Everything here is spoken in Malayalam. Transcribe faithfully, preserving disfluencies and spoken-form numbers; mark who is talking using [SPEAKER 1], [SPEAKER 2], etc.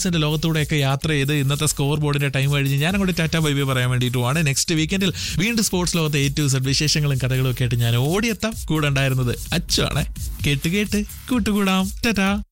[SPEAKER 1] ന്റെ ലോകത്തൂടെയൊക്കെ യാത്ര ചെയ്ത് ഇന്നത്തെ സ്കോർ ബോർഡിന്റെ ടൈം കഴിഞ്ഞ് ഞാൻ അങ്ങോട്ട് ടാറ്റ ബൈ ബൈ പറയാൻ വേണ്ടിയിട്ടുമാണ്. നെക്സ്റ്റ് വീക്കെൻഡിൽ വീണ്ടും സ്പോർട്സ് ലോകത്തെ എ ടു സെഡ് വിശേഷങ്ങളും കഥകളും ഒക്കെ ആയിട്ട് ഞാൻ ഓടിയെത്താം. കൂടെ ഉണ്ടായിരുന്നത് അച്ചു ആണ്. കേട്ട് കേട്ട് കൂട്ടുകൂടാം. ടാറ്റാ.